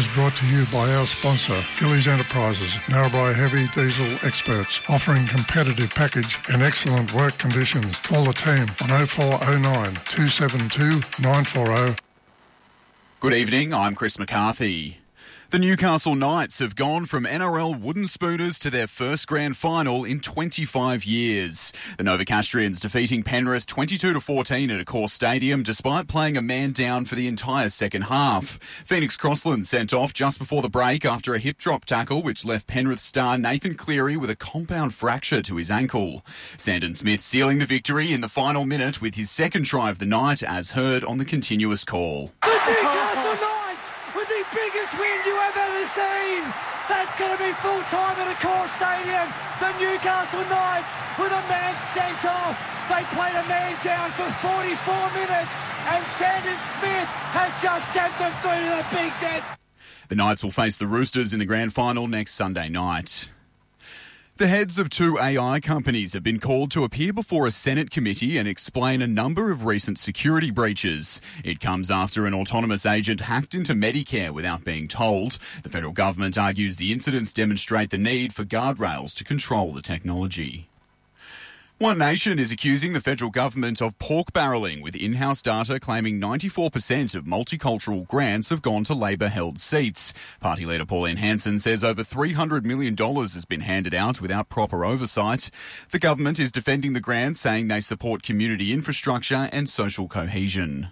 is brought to you by our sponsor, Gillies Enterprises, Narrabri Heavy Diesel experts, offering competitive package and excellent work conditions. Call the team on 0409 272 940. Good evening, I'm Chris McCarthy. The Newcastle Knights have gone from NRL wooden spooners to their first grand final in 25 years. The Novocastrians defeating Penrith 22-14 at Accor Stadium despite playing a man down for the entire second half. Phoenix Crossland sent off just before the break after a hip drop tackle which left Penrith star Nathan Cleary with a compound fracture to his ankle. Sandon Smith sealing the victory in the final minute with his second try of the night as heard on the continuous call. The Newcastle Knights with the biggest win you have ever seen. That's going to be full time at Accor Stadium. The Newcastle Knights with a man sent off. They played a man down for 44 minutes and Sandon Smith has just sent them through to the big death. The Knights will face the Roosters in the grand final next Sunday night. The heads of two AI companies have been called to appear before a Senate committee and explain a number of recent security breaches. It comes after an autonomous agent hacked into Medicare without being told. The federal government argues the incidents demonstrate the need for guardrails to control the technology. One Nation is accusing the federal government of pork barrelling, with in-house data claiming 94% of multicultural grants have gone to Labor-held seats. Party leader Pauline Hanson says over $300 million has been handed out without proper oversight. The government is defending the grants, saying they support community infrastructure and social cohesion.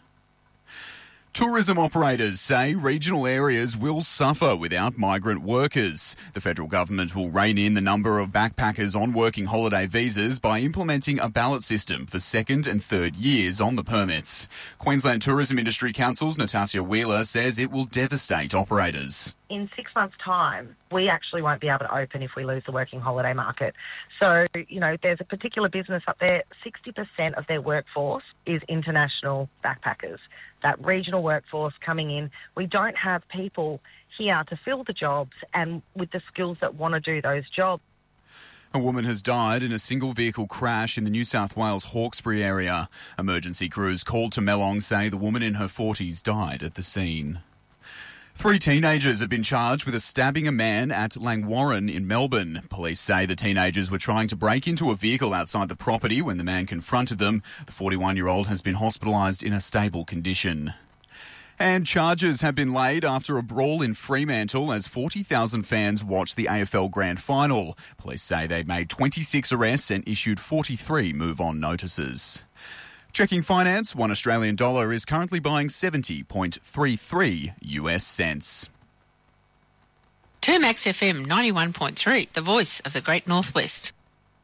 Tourism operators say regional areas will suffer without migrant workers. The federal government will rein in the number of backpackers on working holiday visas by implementing a ballot system for second and third years on the permits. Queensland Tourism Industry Council's Natasha Wheeler says it will devastate operators. In 6 months' time, we actually won't be able to open if we lose the working holiday market. So, there's a particular business up there, 60% of their workforce is international backpackers. That regional workforce coming in, we don't have people here to fill the jobs and with the skills that want to do those jobs. A woman has died in a single vehicle crash in the New South Wales Hawkesbury area. Emergency crews called to Melong say the woman in her 40s died at the scene. 3 teenagers have been charged with stabbing a man at Langwarrin in Melbourne. Police say the teenagers were trying to break into a vehicle outside the property when the man confronted them. The 41-year-old has been hospitalised in a stable condition. And charges have been laid after a brawl in Fremantle as 40,000 fans watched the AFL Grand Final. Police say they made 26 arrests and issued 43 move-on notices. Checking finance, one Australian dollar is currently buying 70.33 US cents. 2Max FM 91.3, the voice of the Great Northwest.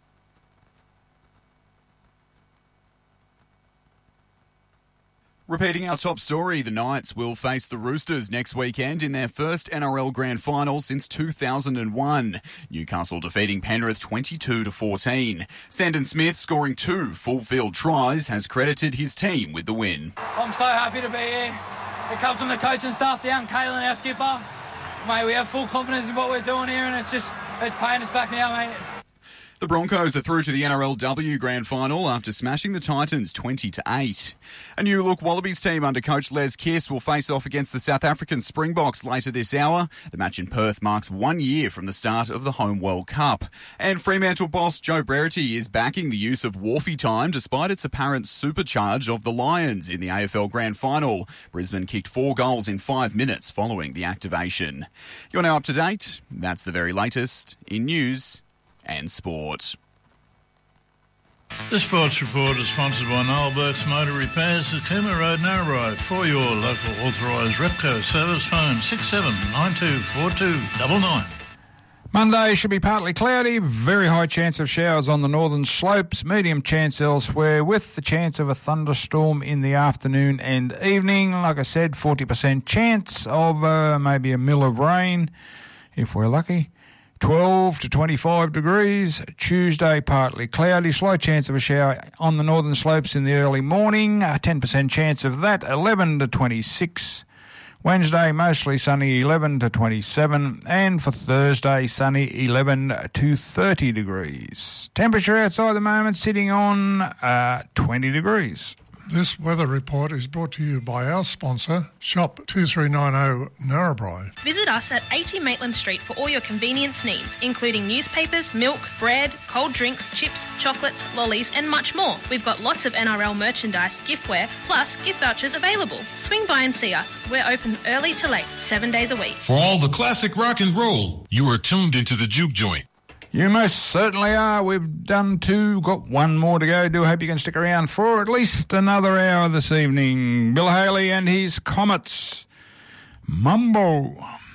Repeating our top story, the Knights will face the Roosters next weekend in their first NRL Grand Final since 2001. Newcastle defeating Penrith 22-14. Sandon Smith, scoring 2 full-field tries, has credited his team with the win. I'm so happy to be here. It comes from the coaching staff down, Kalen, our skipper. Mate, we have full confidence in what we're doing here and it's paying us back now, mate. The Broncos are through to the NRLW Grand Final after smashing the Titans 20-8. A new-look Wallabies team under coach Les Kiss will face off against the South African Springboks later this hour. The match in Perth marks 1 year from the start of the Home World Cup. And Fremantle boss Joe Brereton is backing the use of Wharfie time despite its apparent supercharge of the Lions in the AFL Grand Final. Brisbane kicked 4 goals in 5 minutes following the activation. You're now up to date. That's the very latest in news and sport. The Sports Report is sponsored by Noel Burke's Motor Repairs at Cooma Road, Narrabri. For your local authorised Repco service, phone 67924299. Monday should be partly cloudy, very high chance of showers on the northern slopes, medium chance elsewhere with the chance of a thunderstorm in the afternoon and evening. Like I said, 40% chance of maybe a mill of rain if we're lucky. 12 to 25 degrees. Tuesday, partly cloudy. Slight chance of a shower on the northern slopes in the early morning. A 10% chance of that. 11 to 26. Wednesday, mostly sunny, 11 to 27. And for Thursday, sunny, 11 to 30 degrees. Temperature outside the moment sitting on 20 degrees. This weather report is brought to you by our sponsor, Shop 2390 Narrabri. Visit us at 80 Maitland Street for all your convenience needs, including newspapers, milk, bread, cold drinks, chips, chocolates, lollies and much more. We've got lots of NRL merchandise, giftware, plus gift vouchers available. Swing by and see us. We're open early to late, 7 days a week. For all the classic rock and roll, you are tuned into the Juke Joint. You most certainly are. We've done 2, got 1 more to go. Do hope you can stick around for at least another hour this evening. Bill Haley and his Comets. Mumbo.